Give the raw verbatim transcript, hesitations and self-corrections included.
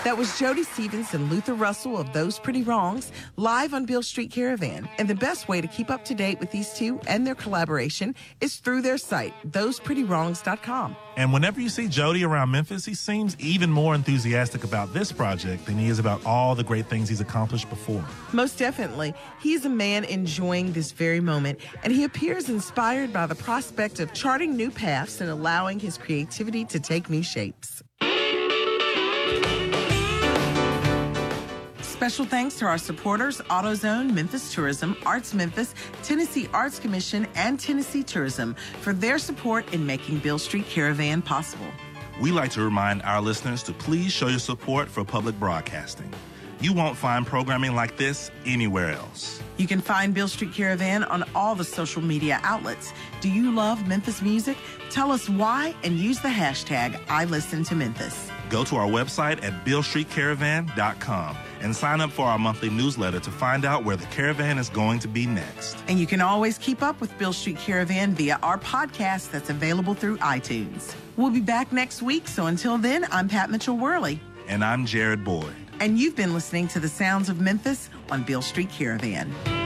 That was Jody Stevens and Luther Russell of Those Pretty Wrongs, live on Beale Street Caravan. And the best way to keep up to date with these two and their collaboration is through their site, those pretty wrongs dot com. And whenever you see Jody around Memphis, he seems even more enthusiastic about this project than he is about all the great things he's accomplished before. Most definitely. He is a man enjoying this very moment, and he appears inspired by the prospect of charting new paths and allowing his creativity to take new shapes. Special thanks to our supporters, AutoZone, Memphis Tourism, Arts Memphis, Tennessee Arts Commission, and Tennessee Tourism for their support in making Beale Street Caravan possible. We like to remind our listeners to please show your support for public broadcasting. You won't find programming like this anywhere else. You can find Beale Street Caravan on all the social media outlets. Do you love Memphis music? Tell us why and use the hashtag I Listen to Memphis. Go to our website at beale street caravan dot com and sign up for our monthly newsletter to find out where the caravan is going to be next. And you can always keep up with Beale Street Caravan via our podcast that's available through iTunes. We'll be back next week, so until then, I'm Pat Mitchell-Worley. And I'm Jared Boyd. And you've been listening to the sounds of Memphis on Beale Street Caravan.